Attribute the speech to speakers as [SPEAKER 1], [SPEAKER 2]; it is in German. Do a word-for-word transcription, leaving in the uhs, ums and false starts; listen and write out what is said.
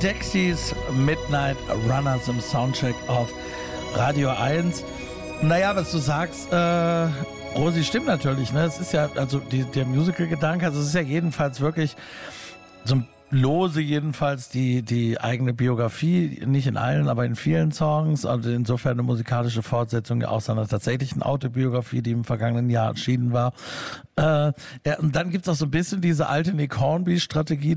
[SPEAKER 1] Dexys Midnight Runners im Soundcheck auf Radio eins. Naja, was du sagst, äh, Rosi, stimmt natürlich, ne? Es ist ja, also die, der Musical-Gedanke, also es ist ja jedenfalls wirklich so ein lose jedenfalls die die eigene Biografie, nicht in allen, aber in vielen Songs, also insofern eine musikalische Fortsetzung ja auch seiner tatsächlichen Autobiografie, die im vergangenen Jahr erschienen war. Äh, ja, und dann gibt's auch so ein bisschen diese alte Nick Hornby-Strategie,